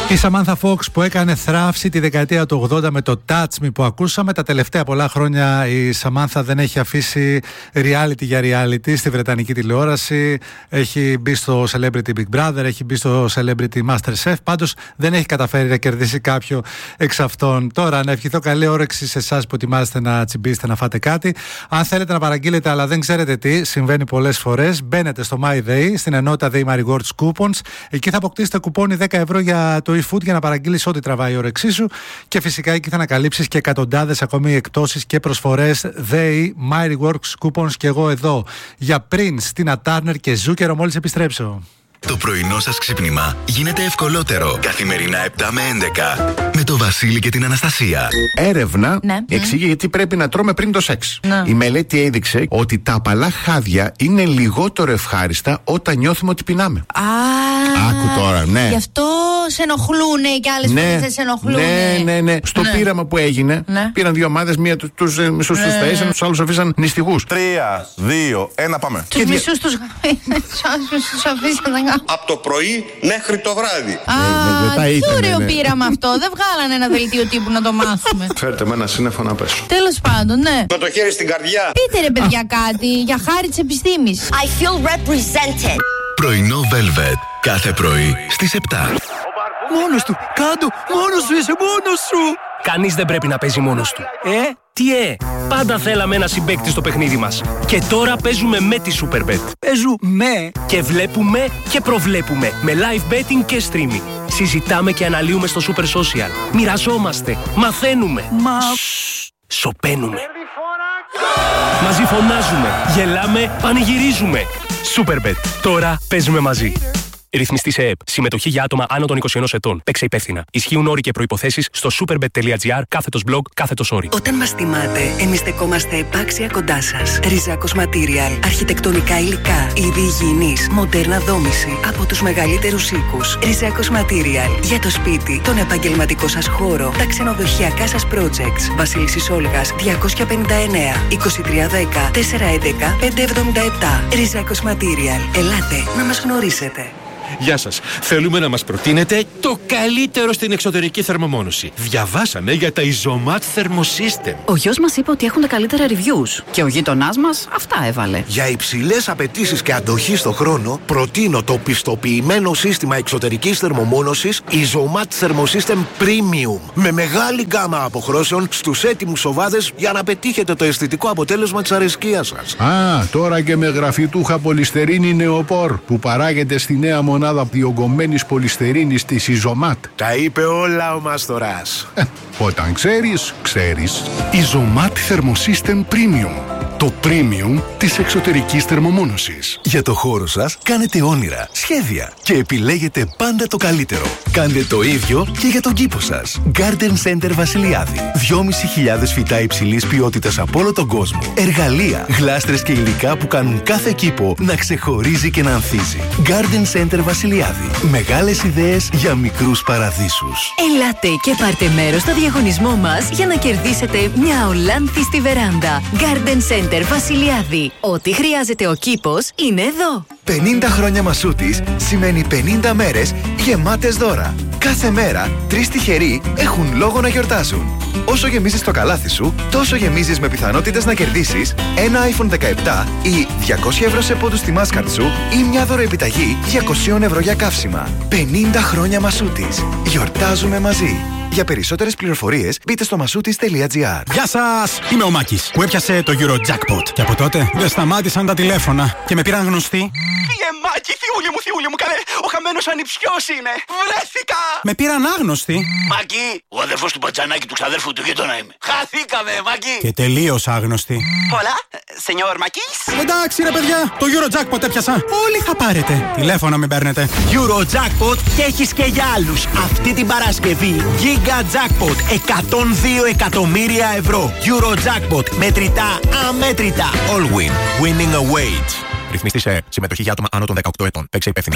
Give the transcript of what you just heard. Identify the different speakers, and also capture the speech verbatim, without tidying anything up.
Speaker 1: Η Σαμάνθα Φόξ που έκανε θράψη τη δεκαετία του ογδόντα με το Touch Me που ακούσαμε. Τα τελευταία πολλά χρόνια η Σαμάνθα δεν έχει αφήσει reality για reality στη βρετανική τηλεόραση. Έχει μπει στο Celebrity Big Brother, έχει μπει στο Celebrity Master Chef. Πάντως δεν έχει καταφέρει να κερδίσει κάποιο εξ αυτών. Τώρα να ευχηθώ καλή όρεξη σε εσάς που ετοιμάζετε να τσιμπήσετε, να φάτε κάτι. Αν θέλετε να παραγγείλετε αλλά δεν ξέρετε τι, συμβαίνει πολλές φορές, μπαίνετε στο MyDay, στην ενότητα Day My Rewards Coupons. Εκεί θα αποκτήσετε κουπόνι δέκα ευρώ για το eFood για να παραγγείλεις ό,τι τραβάει η όρεξή σου και φυσικά εκεί θα ανακαλύψεις και εκατοντάδες ακόμη εκπτώσεις και προσφορές. They, My Rewards Coupons και εγώ εδώ για Prince, Tina Turner και Ζούκερο μόλις επιστρέψω.
Speaker 2: Το πρωινό σας ξύπνημα γίνεται ευκολότερο. Καθημερινά επτά με έντεκα με το Βασίλη και την Αναστασία.
Speaker 3: Έρευνα
Speaker 4: ναι.
Speaker 3: εξήγει γιατί πρέπει να τρώμε πριν το σεξ.
Speaker 4: Ναι.
Speaker 3: Η μελέτη έδειξε ότι τα απαλά χάδια είναι λιγότερο ευχάριστα όταν νιώθουμε ότι πεινάμε.
Speaker 4: Α,
Speaker 3: άκου τώρα, ναι.
Speaker 4: Γι' αυτό σε ενοχλούνε και άλλες
Speaker 3: ναι,
Speaker 4: φορές δεν σε ενοχλούνε.
Speaker 3: Ναι, ναι, ναι. Στο
Speaker 4: ναι.
Speaker 3: πείραμα που έγινε,
Speaker 4: ναι.
Speaker 3: πήραν δύο ομάδες, μία τους, τους μισούς
Speaker 4: ναι.
Speaker 3: τους ταΐσαν, τους άλλους αφήσαν νηστικούς.
Speaker 5: Τρία, δύο, ένα, πάμε.
Speaker 4: Τους μισούς τους αφήσαν.
Speaker 5: Από το πρωί μέχρι το βράδυ.
Speaker 4: Α, τι ωραίο πείραμα αυτό. Δεν βγάλανε ένα δελτίο τύπου να το μάθουμε.
Speaker 5: Φέρτε με ένα σύννεφο να πέσω.
Speaker 4: Τέλος πάντων, ναι.
Speaker 5: Με το χέρι στην καρδιά.
Speaker 4: Πείτε ρε παιδιά κάτι για χάρη της επιστήμης.
Speaker 6: I feel represented.
Speaker 2: Πρωινό Velvet. Κάθε πρωί στις επτά.
Speaker 7: Μόνος του, κάτω, μόνος σου είσαι, μόνος σου.
Speaker 8: Κανείς δεν πρέπει να παίζει μόνος του.
Speaker 7: Ε?
Speaker 8: Τι ε, πάντα θέλαμε ένα συμπαίκτη στο παιχνίδι μας. Και τώρα παίζουμε με τη Superbet.
Speaker 7: Παίζουμε.
Speaker 8: Και βλέπουμε και προβλέπουμε με live betting και streaming. Συζητάμε και αναλύουμε στο Super Social. Μοιραζόμαστε, μαθαίνουμε.
Speaker 7: Μα...
Speaker 8: Σωπαίνουμε. Μαζί φωνάζουμε, γελάμε, πανηγυρίζουμε. Superbet. Τώρα παίζουμε μαζί. Ρυθμιστή σε ΕΕΠ. Συμμετοχή για άτομα άνω των είκοσι ενός ετών. Παίξε υπεύθυνα. Ισχύουν όροι και προϋποθέσεις στο superbet.gr κάθετος blog κάθετος όρι.
Speaker 9: Όταν μας τιμάτε, εμείς στεκόμαστε επάξια κοντά σας. Ριζάκος Material. Αρχιτεκτονικά υλικά. Είδη υγιεινής. Μοντέρνα δόμηση. Από τους μεγαλύτερους οίκους. Ριζάκος Material. Για το σπίτι, τον επαγγελματικό σας χώρο, τα ξενοδοχειακά σας projects. Βασίλισσης Όλγας διακόσια πενήντα εννέα είκοσι τρία δέκα τετρακόσια έντεκα πεντακόσια εβδομήντα επτά. Ριζάκος Material. Ελάτε να μας γνωρίσετε.
Speaker 10: Γεια σας. Θέλουμε να μας προτείνετε το καλύτερο στην εξωτερική θερμομόνωση. Διαβάσαμε για τα Isomat Thermosystem.
Speaker 11: Ο γιος μας είπε ότι έχουν τα καλύτερα reviews και ο γείτονάς μας αυτά έβαλε.
Speaker 12: Για υψηλές απαιτήσεις και αντοχή στο χρόνο, προτείνω το πιστοποιημένο σύστημα εξωτερικής θερμομόνωσης Isomat Thermosystem Premium. Με μεγάλη γκάμα αποχρώσεων στους έτοιμους σοβάδες για να πετύχετε το αισθητικό αποτέλεσμα της αρεσκίας σας.
Speaker 3: Α, τώρα και με γραφιτούχα πολυστερίνη νεοπόρ που παράγεται στη νέα μονάδα διογκωμένης πολυστερίνης της Isomat.
Speaker 12: Τα είπε όλα ο Μάστορας.
Speaker 3: Ε, όταν ξέρεις, ξέρεις.
Speaker 2: Isomat Thermosystem Premium. Το premium της εξωτερικής θερμομόνωσης. Για το χώρο σας κάνετε όνειρα, σχέδια και επιλέγετε πάντα το καλύτερο. Κάντε το ίδιο και για τον κήπο σας. Garden Center Βασιλιάδη. δυόμισι χιλιάδες φυτά υψηλής ποιότητας από όλο τον κόσμο. Εργαλεία, γλάστρες και υλικά που κάνουν κάθε κήπο να ξεχωρίζει και να ανθίζει. Garden Center Βασιλιάδη. Μεγάλες ιδέες για μικρούς παραδείσους.
Speaker 11: Ελάτε και πάρτε μέρος στο διαγωνισμό μας για να κερδίσετε μια ολάνθη στη βεράντα. Garden Center Βασιλιάδη. Ό,τι χρειάζεται ο κήπος είναι εδώ.
Speaker 13: πενήντα χρόνια Μασούτης σημαίνει πενήντα μέρες γεμάτες δώρα. Κάθε μέρα τρεις τυχεροί έχουν λόγο να γιορτάζουν. Όσο γεμίζεις το καλάθι σου, τόσο γεμίζεις με πιθανότητες να κερδίσεις ένα άιφον δεκαεπτά ή διακόσια ευρώ σε πόντους στη Mastercard σου ή μια δωροεπιταγή διακόσια ευρώ για καύσιμα. πενήντα χρόνια Μασούτης. Γιορτάζουμε μαζί. Για περισσότερες πληροφορίες μπείτε στο μασούτης.gr.
Speaker 14: Γεια σας! Είμαι ο Μάκης που έπιασε το Eurojackpot. Και από τότε δεν σταμάτησαν τα τηλέφωνα και με πήραν γνωστοί.
Speaker 7: Φύγε Μάκη, θιούλη μου, θιούλη μου, καλέ! Ο χαμένος ανιψιός είναι! Βρέθηκα!
Speaker 14: Με πήραν άγνωστοι.
Speaker 15: Μάκη, ο αδερφός του Πατζανάκη του ξαδέρφου του γείτονα είμαι. Χαθήκαμε, Μάκη!
Speaker 14: Και τελείως άγνωστοι.
Speaker 7: Πολλά, σενιόρ Μάκης.
Speaker 14: Εντάξει ρε παιδιά, το Eurojackpot έπιασα. Όλοι θα πάρετε. Τηλέφωνα μην παίρνετε.
Speaker 16: Eurojackpot και έχεις και για άλλους. Αυτή την Παρασκευή Giga Jackpot εκατόν δύο εκατομμύρια ευρώ. Eurojackpot μετρητά αμέτρητα.
Speaker 2: All win. Winning awaits.
Speaker 17: Ρυθμιστή σε συμμετοχή για άτομα άνω των δεκαοκτώ ετών. Παίξε υπεύθυνα.